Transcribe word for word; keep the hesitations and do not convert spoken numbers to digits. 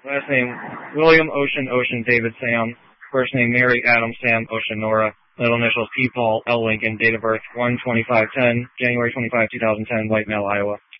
Last name, William Ocean Ocean David Sam. First name, Mary Adam Sam Ocean Nora. Middle initials, P. Paul L. Lincoln. Date of birth, one twenty-five ten, January twenty-fifth, two thousand ten, White Male, Iowa.